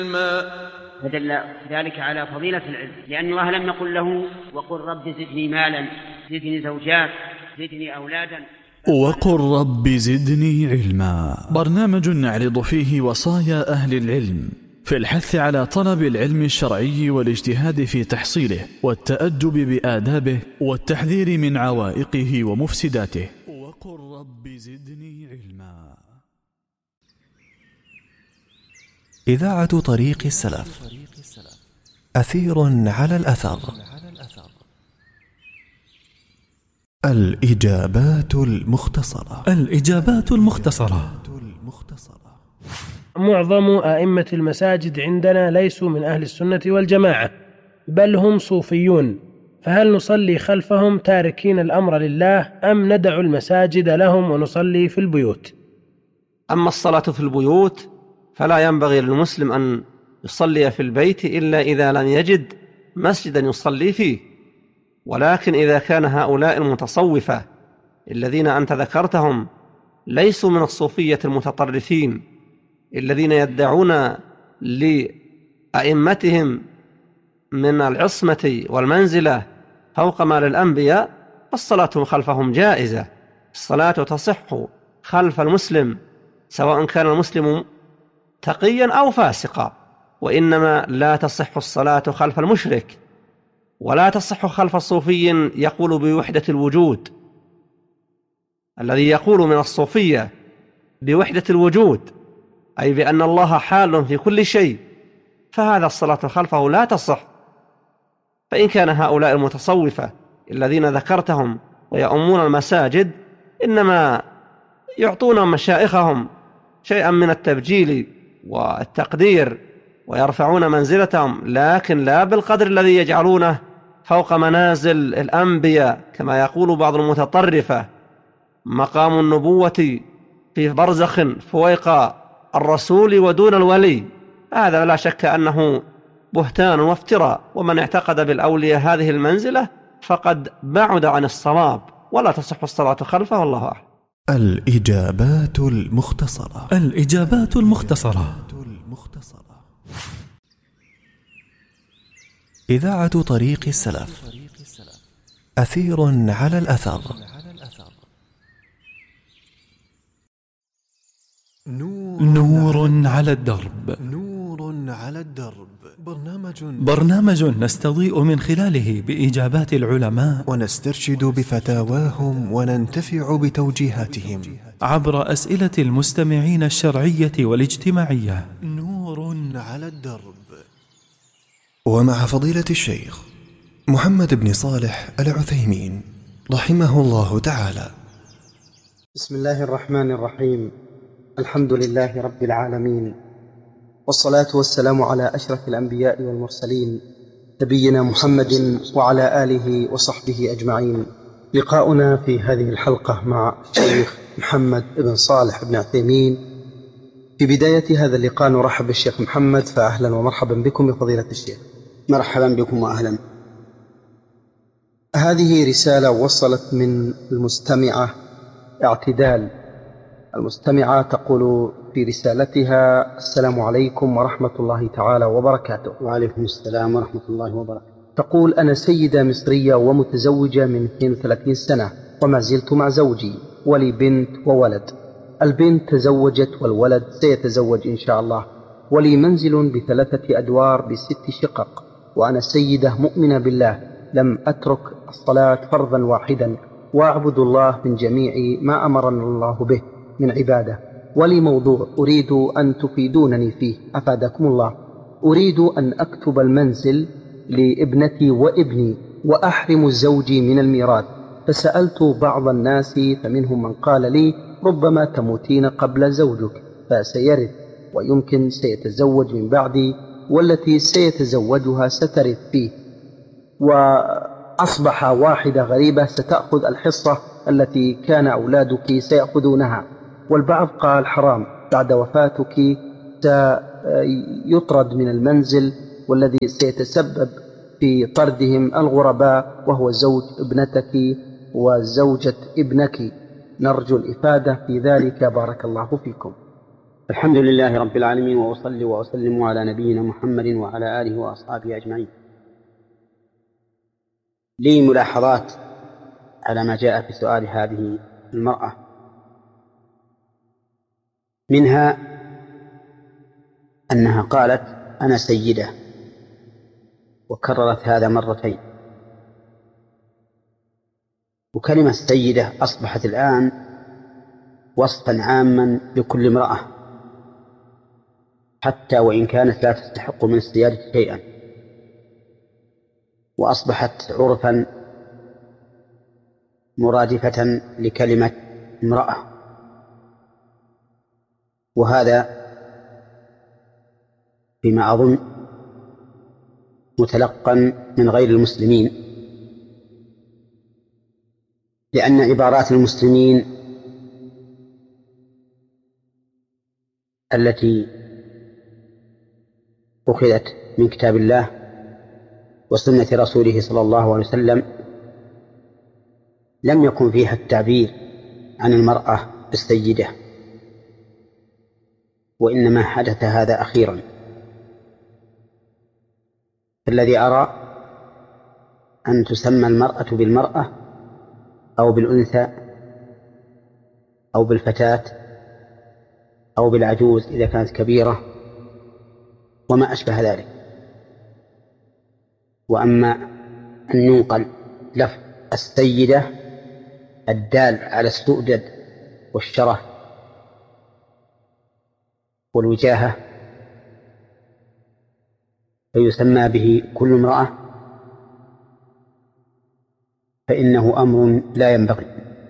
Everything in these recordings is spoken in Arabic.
فدل ذلك على فضيلة العلم، لأن الله لم يقل له وقل رب زدني مالا، زدني زوجات، زدني أولادا. وقل رب زدني علما، برنامج نعرض فيه وصايا أهل العلم في الحث على طلب العلم الشرعي والاجتهاد في تحصيله والتأدب بآدابه والتحذير من عوائقه ومفسداته. وقل رب زدني علما. إذاعة طريق السلف، أثير على الأثر. الإجابات المختصرة. الإجابات المختصرة. معظم أئمة المساجد عندنا ليسوا من أهل السنة والجماعة، بل هم صوفيون، فهل نصلي خلفهم تاركين الأمر لله أم ندع المساجد لهم ونصلي في البيوت؟ أما الصلاة في البيوت فلا ينبغي للمسلم أن يصلي في البيت إلا إذا لم يجد مسجدا يصلي فيه، ولكن إذا كان هؤلاء المتصوفة الذين أنت ذكرتهم ليسوا من الصوفية المتطرفين الذين يدعون لأئمتهم من العصمة والمنزلة فوق ما للأنبياء، الصلاة خلفهم جائزة. الصلاة تصح خلف المسلم سواء كان المسلم تقيا أو فاسقا، وإنما لا تصح الصلاة خلف المشرك، ولا تصح خلف الصوفي يقول بوحدة الوجود. الذي يقول من الصوفية بوحدة الوجود أي بأن الله حال في كل شيء، فهذا الصلاة خلفه لا تصح. فإن كان هؤلاء المتصوفة الذين ذكرتهم ويؤمون المساجد إنما يعطون مشائخهم شيئا من التبجيل والتقدير ويرفعون منزلتهم، لكن لا بالقدر الذي يجعلونه فوق منازل الأنبياء كما يقول بعض المتطرفة مقام النبوة في برزخ فوق الرسول ودون الولي. هذا لا شك أنه بهتان وافتراء، ومن اعتقد بالأولياء هذه المنزلة فقد بعد عن الصواب، ولا تصح الصلاة خلفه، والله أعلم. الإجابات المختصرة. الإجابات المختصرة. إذاعة طريق السلف، أثير على الأثر. نور على الدرب. نور على الدرب. برنامج نستضيء من خلاله بإجابات العلماء ونسترشد بفتاواهم وننتفع بتوجيهاتهم عبر أسئلة المستمعين الشرعية والاجتماعية. نور على الدرب، ومع فضيلة الشيخ محمد بن صالح العثيمين رحمه الله تعالى. بسم الله الرحمن الرحيم. الحمد لله رب العالمين، والصلاة والسلام على أشرف الأنبياء والمرسلين نبينا محمد وعلى آله وصحبه أجمعين. لقاؤنا في هذه الحلقة مع الشيخ محمد بن صالح بن عثيمين. في بداية هذا اللقاء نرحب بالشيخ محمد، فأهلا ومرحبا بكم يا فضيلة الشيخ. مرحبا بكم وأهلا. هذه رسالة وصلت من المستمعة اعتدال. المستمعة تقول في رسالتها: السلام عليكم ورحمة الله تعالى وبركاته. وعليكم السلام ورحمة الله وبركاته. تقول: أنا سيدة مصرية ومتزوجة من 32 سنة وما زلت مع زوجي ولي بنت وولد. البنت تزوجت والولد سيتزوج إن شاء الله، ولي منزل ب3 أدوار ب6 شقق، وأنا سيدة مؤمنة بالله لم أترك الصلاة فرضا واحدا، وأعبد الله من جميع ما أمرنا الله به من عبادة. ولي موضوع أريد أن تفيدونني فيه أفادكم الله. أريد أن أكتب المنزل لابنتي وابني وأحرم زوجي من الميراث، فسألت بعض الناس فمنهم من قال لي: ربما تموتين قبل زوجك فسيرث، ويمكن سيتزوج من بعدي، والتي سيتزوجها سترث فيه، وأصبح واحدة غريبة ستأخذ الحصة التي كان أولادك سيأخذونها. والبعض قال حرام، بعد وفاتك سيطرد من المنزل، والذي سيتسبب في طردهم الغرباء وهو زوج ابنتك وزوجة ابنك. نرجو الإفادة في ذلك، بارك الله فيكم. الحمد لله رب العالمين، وأصلي وأسلم على نبينا محمد وعلى آله وأصحابه أجمعين. لي ملاحظات على ما جاء في سؤال هذه المرأة. منها أنها قالت أنا سيدة، وكررت هذا مرتين. وكلمة سيدة أصبحت الآن وصفا عاما لكل امرأة، حتى وإن كانت لا تستحق من السيادة شيئا، وأصبحت عرفا مرادفة لكلمة امرأة. وهذا بما أظن متلقا من غير المسلمين، لأن عبارات المسلمين التي أخذت من كتاب الله وسنة رسوله صلى الله عليه وسلم لم يكن فيها التعبير عن المرأة بالسيدة، وإنما حدث هذا أخيرا. الذي أرى أن تسمى المرأة بالمرأة أو بالأنثى أو بالفتاة أو بالعجوز إذا كانت كبيرة وما أشبه ذلك. وأما أن ينقل لفظ السيدة الدال على السؤدد والشرف والوجاهة فيسمى به كل امرأة، فإنه أمر لا ينبغي.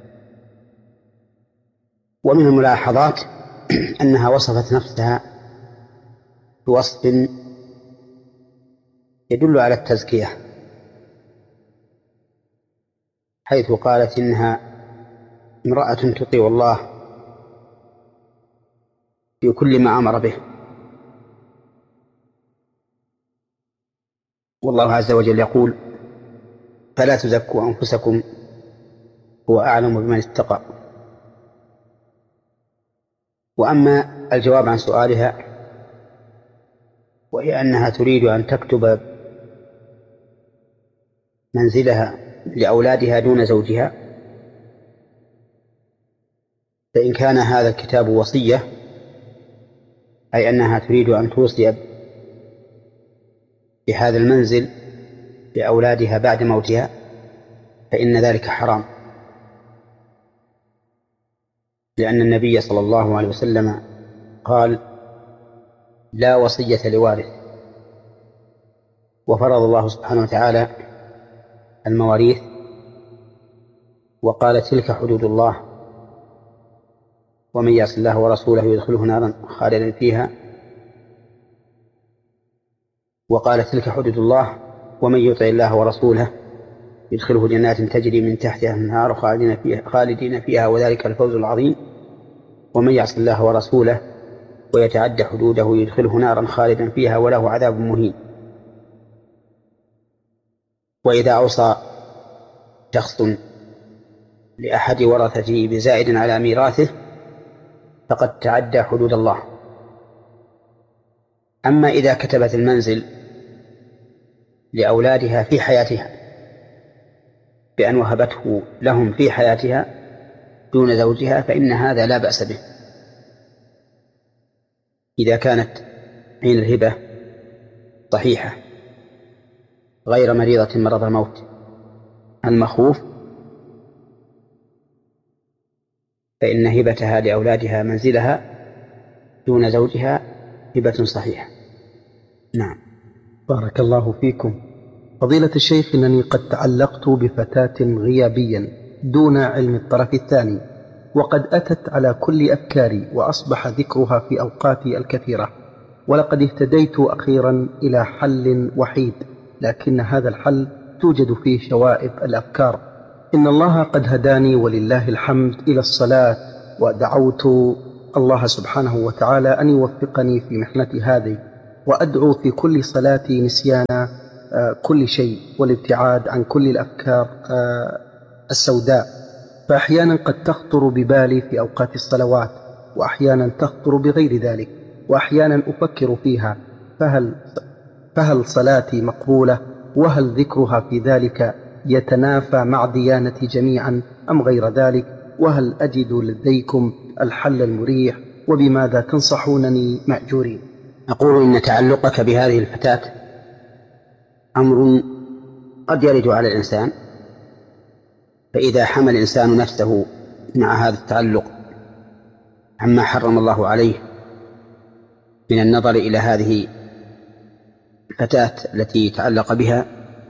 ومن الملاحظات أنها وصفت نفسها بوصف يدل على التزكية، حيث قالت إنها امرأة تطيع الله في كل ما أمر به. والله عز وجل يقول فلا تزكوا أنفسكم هو أعلم بمن اتقى. وأما الجواب عن سؤالها وهي أنها تريد أن تكتب منزلها لأولادها دون زوجها، فإن كان هذا الكتاب وصية، أي أنها تريد أن توصي بهذا المنزل لأولادها بعد موتها، فإن ذلك حرام، لأن النبي صلى الله عليه وسلم قال لا وصية لوارث. وفرض الله سبحانه وتعالى المواريث وقال تلك حدود الله ومن يعص الله ورسوله يدخله نارا خالدا فيها، وقال تلك حدود الله ومن يطع الله ورسوله يدخله جنات تجري من تحتها الأنهار خالدين فيها وذلك الفوز العظيم، ومن يعص الله ورسوله ويتعدى حدوده يدخله نارا خالدا فيها وله عذاب مهين. وإذا أوصى شخص لأحد ورثته بزائد على ميراثه فقد تعدى حدود الله. أما إذا كتبت المنزل لأولادها في حياتها بأن وهبته لهم في حياتها دون زوجها فإن هذا لا بأس به، إذا كانت حين الهبة صحيحة غير مريضة مرض الموت المخوف، فإن هبتها لأولادها منزلها دون زوجها هبة صحيحة. نعم. بارك الله فيكم. فضيلة الشيخ، إنني قد تعلقت بفتاة غيابيا دون علم الطرف الثاني، وقد أتت على كل أفكاري وأصبح ذكرها في أوقاتي الكثيرة، ولقد اهتديت أخيرا إلى حل وحيد، لكن هذا الحل توجد فيه شوائب الأفكار. إن الله قد هداني ولله الحمد إلى الصلاة، ودعوت الله سبحانه وتعالى أن يوفقني في محنتي هذه، وأدعو في كل صلاتي نسيان كل شيء والابتعاد عن كل الأفكار السوداء. فأحيانا قد تخطر ببالي في أوقات الصلوات وأحيانا تخطر بغير ذلك، وأحيانا أفكر فيها فهل صلاتي مقبولة، وهل ذكرها في ذلك يتنافى مع ديانتي جميعا أم غير ذلك، وهل أجد لديكم الحل المريح، وبماذا تنصحونني مأجورين؟ أقول إن تعلقك بهذه الفتاة أمر قد يرد على الإنسان، فإذا حمل الإنسان نفسه مع هذا التعلق عما حرم الله عليه من النظر إلى هذه الفتاة التي تعلق بها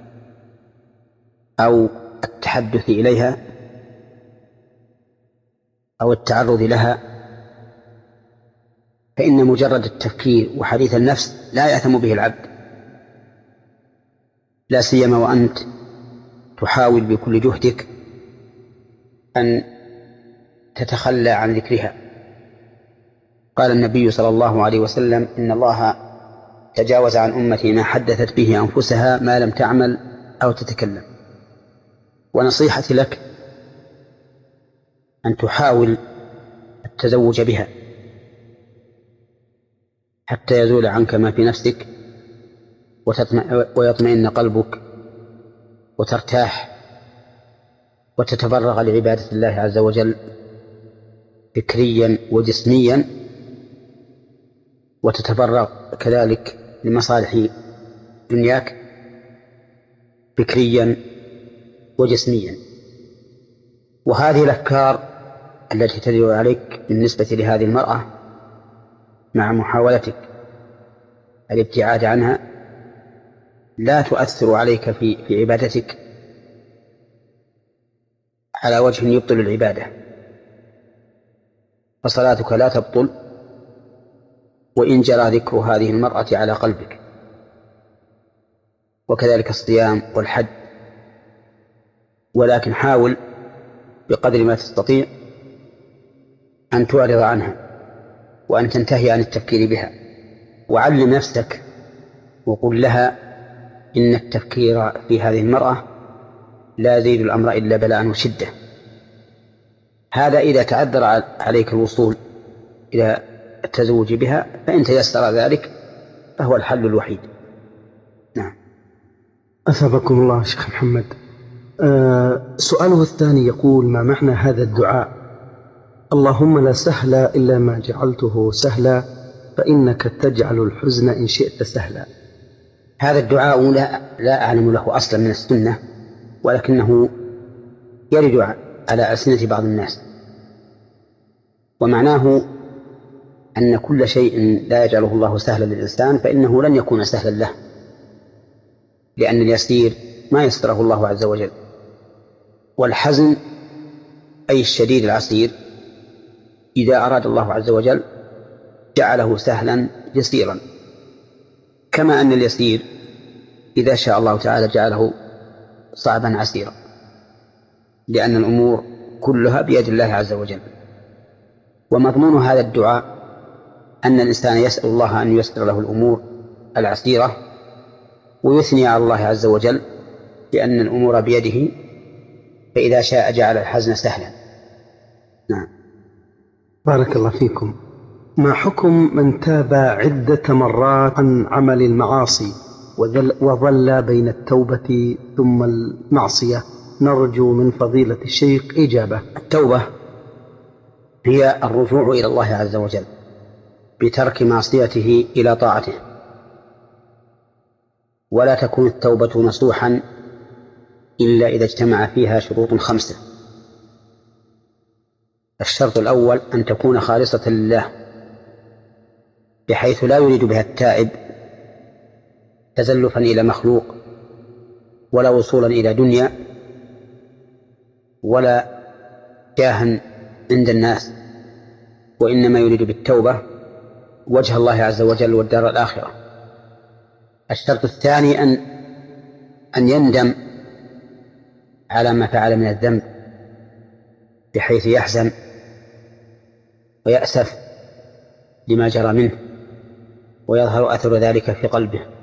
أو التحدث إليها أو التعرض لها، فإن مجرد التفكير وحديث النفس لا يأثم به العبد، لا سيما وأنت تحاول بكل جهدك أن تتخلى عن ذكرها. قال النبي صلى الله عليه وسلم: إن الله تجاوز عن أمتي ما حدثت به أنفسها ما لم تعمل أو تتكلم. ونصيحتي لك أن تحاول التزوج بها حتى يزول عنك ما في نفسك ويطمئن قلبك وترتاح وتتفرغ لعبادة الله عز وجل فكريا وجسميا، وتتفرغ كذلك لمصالح دنياك فكريا وجسميا. وهذه الأفكار التي تدور عليك بالنسبة لهذه المرأة مع محاولتك الابتعاد عنها لا تؤثر عليك في عبادتك على وجه يبطل العبادة، فصلاتك لا تبطل وإن جرى ذكر هذه المرأة على قلبك، وكذلك الصيام والحج. ولكن حاول بقدر ما تستطيع أن تعرض عنها وأن تنتهي عن التفكير بها، وعلم نفسك وقل لها إن التفكير في هذه المرأة لا يزيد الأمر إلا بلاء وشدة. هذا إذا تعذر عليك الوصول إلى التزوج بها، فإن تيسر ذلك فهو الحل الوحيد. نعم. أثابكم الله شيخ محمد. سؤاله الثاني يقول: ما معنى هذا الدعاء: اللهم لا سهل إلا ما جعلته سهلا فإنك تجعل الحزن إن شئت سهلا؟ هذا الدعاء لا أعلم له أصلا من السنة، ولكنه يرد على ألسنة بعض الناس، ومعناه أن كل شيء لا يجعله الله سهلا للإنسان فإنه لن يكون سهلا له، لأن اليسير ما يسره الله عز وجل، والحزن أي الشديد العسير إذا أراد الله عز وجل جعله سهلا يسيرا، كما أن اليسير إذا شاء الله تعالى جعله صعبا عسيرا، لأن الأمور كلها بيد الله عز وجل. ومضمون هذا الدعاء أن الإنسان يسأل الله أن ييسر له الأمور العسيرة ويثني على الله عز وجل لأن الأمور بيده، فإذا شاء جعل الحزن سهلا. نعم. بارك الله فيكم. ما حكم من تاب عدة مرات عن عمل المعاصي وظل بين التوبة ثم المعصية؟ نرجو من فضيلة الشيخ إجابة. التوبة هي الرجوع إلى الله عز وجل بترك معصيته إلى طاعته، ولا تكون التوبة نصوحا إلا إذا اجتمع فيها شروط 5. الشرط الأول أن تكون خالصة لله، بحيث لا يريد بها التائب تزلفا إلى مخلوق ولا وصولا إلى دنيا ولا جاها عند الناس، وإنما يريد بالتوبة وجه الله عز وجل والدار الآخرة. الشرط الثاني أن يندم على ما فعل من الذنب، بحيث يحزن ويأسف لما جرى منه ويظهر أثر ذلك في قلبه.